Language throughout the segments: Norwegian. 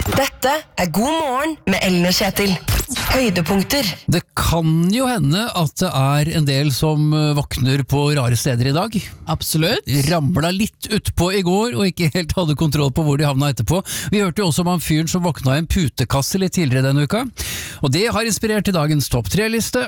Dette God morgen med Ellen og Kjetil. Høydepunkter. Det kan jo hende at det en del som våkner på rare steder i dag. Absolutt. Ramla litt utpå i går og ikke helt hadde kontroll på hvor de havna etterpå. Vi hørte jo også om han fyren som våkna i en putekasse litt tidligere denne uka. Og det har inspirert til dagens topp 3-liste.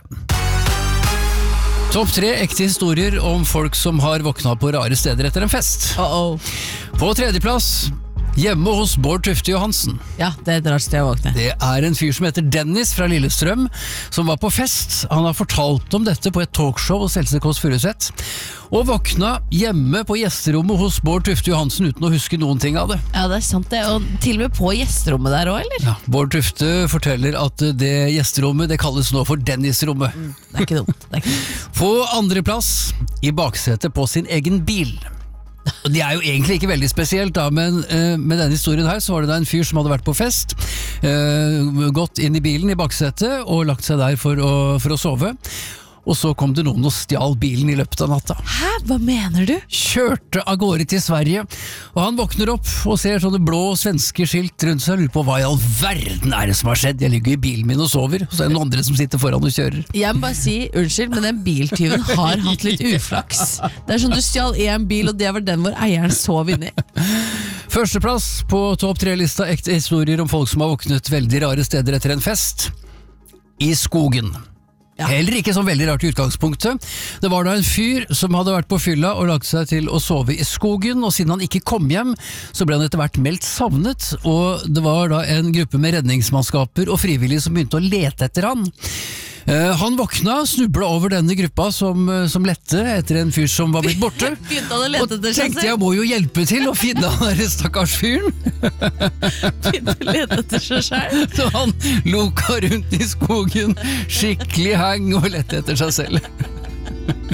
Topp 3 ekte historier om folk som har våkna på rare steder etter en fest. På tredjeplass, hjemme hos Bård Tufte Johansen. Ja, det et rart sted å våkne. Det en fyr som heter Dennis fra Lillestrøm, som var på fest. Han har fortalt om dette på et talkshow hos Else Kåss Furuseth, og våkna hjemme på gjesterommet hos Bård Tufte Johansen uten å huske noen ting av det. Ja, det sant det, og til og med på gjesterommet der også, eller? Ja, Bård Tufte forteller at det gjesterommet, det kalles nå for Dennis-rommet. Det ikke dumt, det ikke dumt. På andre plass, i baksetet på sin egen bil. Og det jo egentlig ikke veldig spesielt da, men med denne historien her så var det da en fyr som hadde vært på fest, gått inn i bilen i baksetet og lagt seg der for å sove. Og så kom det noen og stjal bilen i løpet av natta. Hæ? Hva mener du? Kjørte av gårde til Sverige, og han våkner opp og ser sånne blå svenske skilt rundt seg og lurer på hva i all verden det som har skjedd. Jeg ligger i bilen min og sover, og så det noen andre som sitter foran og kjører. Jeg må bare si, unnskyld, men den biltyven har hatt litt uflaks. Det sånn du stjal en bil, og det var den hvor eieren sov inni. Førsteplass på topp 3-lista ekte historier om folk som har våknet veldig rare steder etter en fest. I skogen. Ja. Heller ikke så veldig rart i utgangspunktet. Det var da en fyr som hadde vært på fylla og lagt seg til å sove i skogen, og siden han ikke kom hjem, så ble han etter hvert meldt savnet, og det var da en gruppe med redningsmannskaper og frivillige som begynte å lete etter han. Han våkna, snubla over denne gruppa som lette etter en fyr som var blitt borte, og tenkte jeg må jo hjelpe til å finne han der stakkars fyren. Begynte å lete etter seg selv. Så han loka rundt i skogen, skikkelig hang og lette etter seg selv.